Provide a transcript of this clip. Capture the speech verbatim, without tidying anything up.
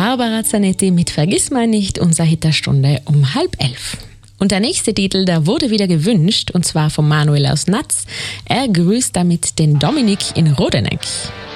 Barbara Zanetti mit Vergissmeinnicht, unser Hit der Stunde um halb elf. Und der nächste Titel, der wurde wieder gewünscht, und zwar von Manuel aus Natz. Er grüßt damit den Dominik in Rodeneck.